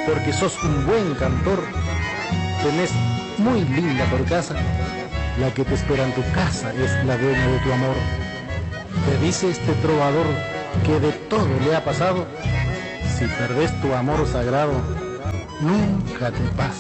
porque sos un buen cantor, tenés muy linda por casa, la que te espera en tu casa es la dueña de tu amor. Te dice este trovador que de todo le ha pasado, si perdés tu amor sagrado, nunca te pasa.